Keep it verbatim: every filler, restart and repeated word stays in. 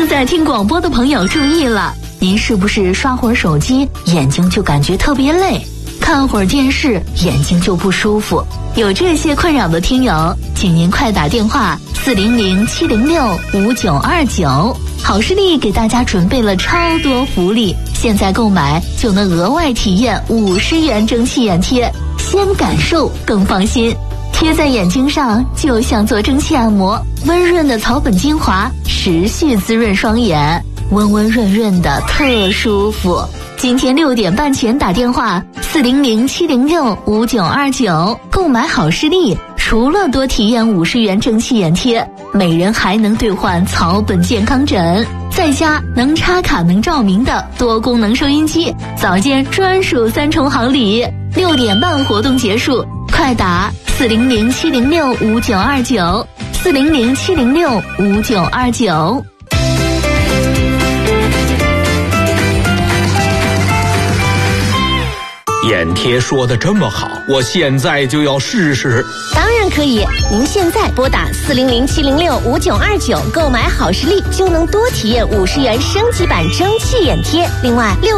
在听广播的朋友注意了，您是不是刷会儿手机眼睛就感觉特别累，看会儿电视眼睛就不舒服？有这些困扰的听友，请您快打电话四零零七零六五九二九，好视力给大家准备了超多福利，现在购买就能额外体验五十元蒸汽眼贴，先感受更放心。贴在眼睛上就像做蒸汽按摩，温润的草本精华持续滋润双眼，温温润润的特舒服。今天六点半前打电话四零零七零六五九二九购买好视力，除了多体验五十元蒸汽眼贴，每人还能兑换草本健康枕，再加能插卡能照明的多功能收音机，早间专属三重好礼。六点半活动结束，快打四零零七零六五九二九四零零七零六五九二九。 眼贴说的这么好，我现在就要试试。 当然可以，您现在拨打四零零七零六五九二九购买好视力，就能多体验五十元升级版蒸汽眼贴。另外六